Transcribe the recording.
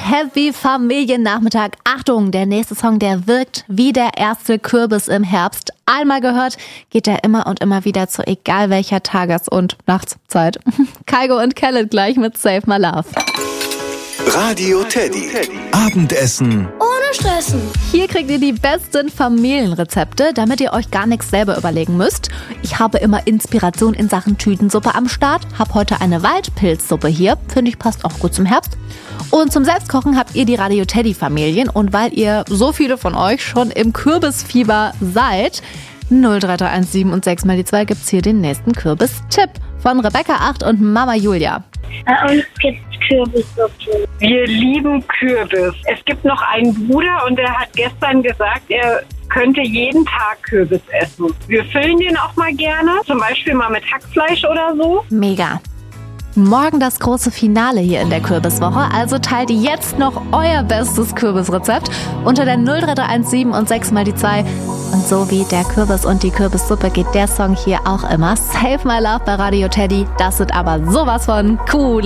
Happy Familiennachmittag. Achtung, der nächste Song, der wirkt wie der erste Kürbis im Herbst. Einmal gehört, geht er immer und immer wieder zu egal welcher Tages- und Nachtszeit. Kygo und Khaled gleich mit Save My Love. Radio Teddy. Abendessen ohne Stressen. Hier kriegt ihr die besten Familienrezepte, damit ihr euch gar nichts selber überlegen müsst. Ich habe immer Inspiration in Sachen Tütensuppe am Start. Hab heute eine Waldpilzsuppe hier. Finde ich, passt auch gut zum Herbst. Und zum Selbstkochen habt ihr die Radio Teddy Familien. Und weil ihr so viele von euch schon im Kürbisfieber seid, 03317 und 6 mal die 2 gibt's hier den nächsten Kürbis-Tipp von Rebecca 8 und Mama Julia. Bei uns gibt's Kürbissuppe. Wir lieben Kürbis. Es gibt noch einen Bruder und der hat gestern gesagt, er könnte jeden Tag Kürbis essen. Wir füllen den auch mal gerne, zum Beispiel mal mit Hackfleisch oder so. Mega. Morgen das große Finale hier in der Kürbiswoche, also teilt jetzt noch euer bestes Kürbisrezept unter der 03317 und 6 mal die 2. Und so wie der Kürbis und die Kürbissuppe geht der Song hier auch immer. Save My Love bei Radio Teddy. Das sind aber sowas von coole